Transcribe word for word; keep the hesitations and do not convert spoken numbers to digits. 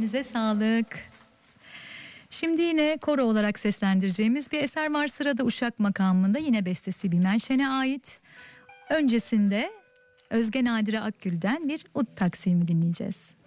Ellerinize sağlık. Şimdi yine koro olarak seslendireceğimiz bir eser var sırada, Uşak makamında, yine bestesi Bimen Şen'e ait. Öncesinde Özge Nadire Akgül'den bir ud taksimi dinleyeceğiz.